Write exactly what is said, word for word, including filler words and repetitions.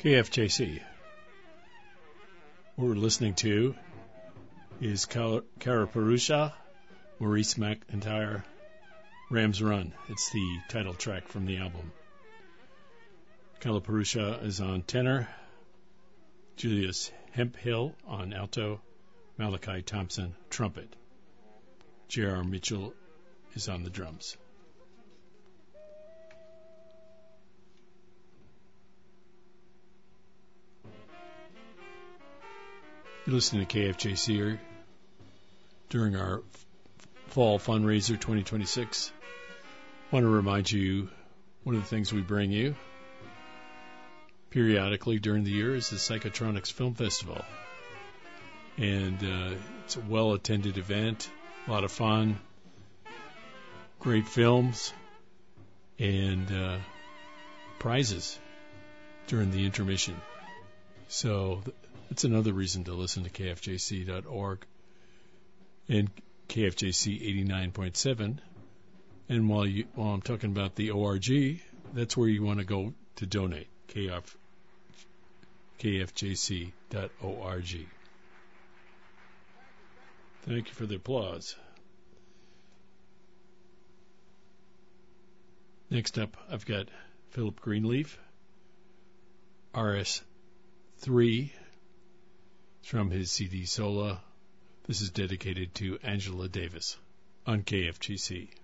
K F J C. What we're listening to is Karapurusha, Maurice McIntyre, Ram's Run. It's the title track from the album. Karapurusha is on tenor, Julius Hemphill on alto, Malachi Thompson trumpet. J R. Mitchell is on the drums. You're listening to K F J C during our Fall Fundraiser twenty twenty-six. I want to remind you, one of the things we bring you periodically during the year is the Psychotronics Film Festival. And uh, it's a well-attended event, a lot of fun, great films, and uh, prizes during the intermission. So it's another reason to listen to K F J C dot org and K F J C eighty-nine point seven. And while, you, while I'm talking about the O R G, that's where you want to go to donate, K F, K F J C dot org. Thank you for the applause. Next up, I've got Philip Greenleaf, R S three, from his C D Sola. This is dedicated to Angela Davis on K F G C.